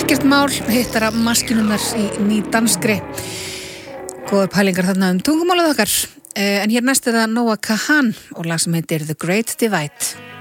Ekkert mál, hittara maskinunar í nýdanskri. Góðar pælingar þarna tungumálið okkar. En hér næst það Noah Kahan og lag sem heitir The Great Divide.